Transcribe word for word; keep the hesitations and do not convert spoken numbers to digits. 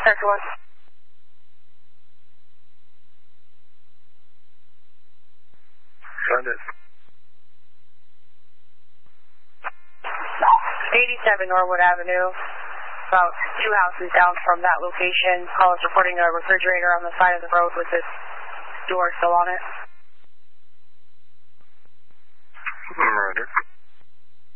Sector one. Send it. eighty-seven Norwood Avenue, about two houses down from that location. Call is reporting a refrigerator on the side of the road with this door still on it. Roger.